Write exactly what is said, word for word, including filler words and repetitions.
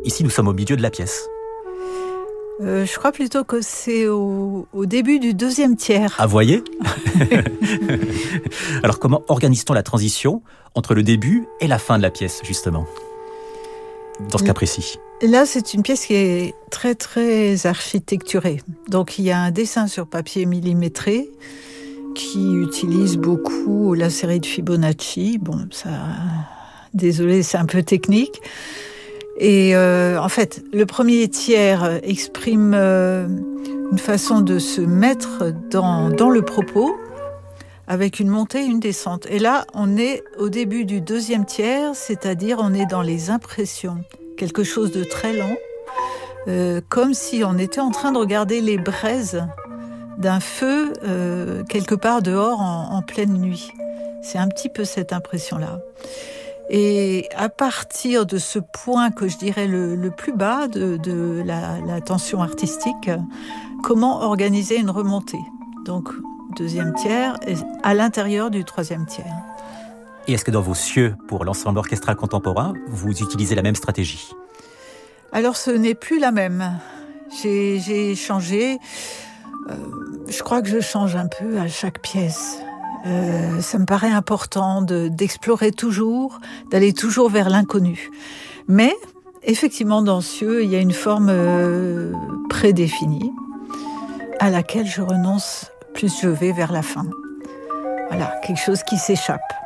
Ici, nous sommes au milieu de la pièce. Euh, je crois plutôt que c'est au, au début du deuxième tiers. Ah, voyez. Alors, comment organise-t-on la transition entre le début et la fin de la pièce, justement, dans ce cas précis? Là, c'est une pièce qui est très, très architecturée. Donc, il y a un dessin sur papier millimétré qui utilise beaucoup la série de Fibonacci. Bon, ça... Désolée, c'est un peu technique. Et euh, en fait, le premier tiers exprime euh, une façon de se mettre dans, dans le propos, avec une montée et une descente. Et là, on est au début du deuxième tiers, c'est-à-dire on est dans les impressions. Quelque chose de très lent, euh, comme si on était en train de regarder les braises d'un feu euh, quelque part dehors en, en pleine nuit. C'est un petit peu cette impression-là. Et à partir de ce point que je dirais le, le plus bas de, de la, la tension artistique, comment organiser une remontée? Donc, deuxième tiers, à l'intérieur du troisième tiers. Et est-ce que dans vos cieux, pour l'ensemble orchestral contemporain, vous utilisez la même stratégie? Alors, ce n'est plus la même. J'ai, j'ai changé. Euh, je crois que je change un peu à chaque pièce. Euh, ça me paraît important de, d'explorer toujours, d'aller toujours vers l'inconnu. Mais, effectivement, dans Cieux, il y a une forme euh, prédéfinie à laquelle je renonce plus je vais vers la fin. Voilà, quelque chose qui s'échappe.